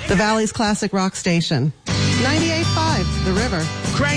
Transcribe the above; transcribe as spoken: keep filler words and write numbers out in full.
The Valley's classic rock station. ninety-eight point five, The River.